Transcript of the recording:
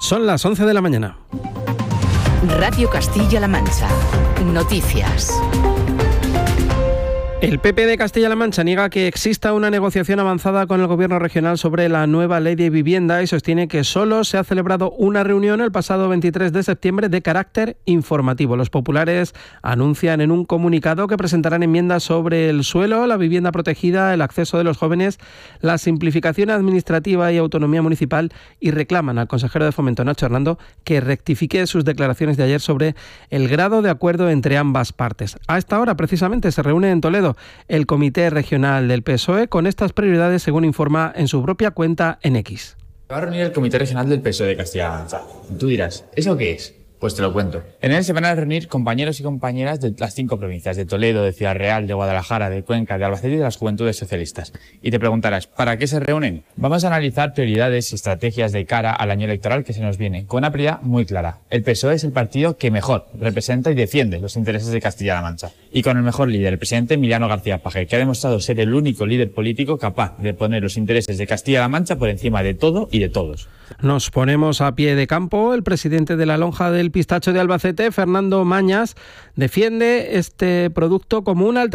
Son las 11 de la mañana. Radio Castilla-La Mancha. Noticias. El PP de Castilla-La Mancha niega que exista una negociación avanzada con el Gobierno regional sobre la nueva ley de vivienda y sostiene que solo se ha celebrado una reunión el pasado 23 de septiembre de carácter informativo. Los populares anuncian en un comunicado que presentarán enmiendas sobre el suelo, la vivienda protegida, el acceso de los jóvenes, la simplificación administrativa y autonomía municipal y reclaman al consejero de Fomento, Nacho Hernando, que rectifique sus declaraciones de ayer sobre el grado de acuerdo entre ambas partes. A esta hora, precisamente, se reúne en Toledo el Comité Regional del PSOE con estas prioridades, según informa en su propia cuenta en X. Va a reunir el Comité Regional del PSOE de Castilla-La Mancha. Tú dirás, ¿eso qué es? Pues te lo cuento. En él se van a reunir compañeros y compañeras de las 5 provincias, de Toledo, de Ciudad Real, de Guadalajara, de Cuenca, de Albacete y de las Juventudes Socialistas. Y te preguntarás, ¿para qué se reúnen? Vamos a analizar prioridades y estrategias de cara al año electoral que se nos viene, con una prioridad muy clara. El PSOE es el partido que mejor representa y defiende los intereses de Castilla-La Mancha. Y con el mejor líder, el presidente Emiliano García Paje, que ha demostrado ser el único líder político capaz de poner los intereses de Castilla-La Mancha por encima de todo y de todos. Nos ponemos a pie de campo. El presidente de la Lonja del Pistacho de Albacete, Fernando Mañas, defiende este producto como una alternativa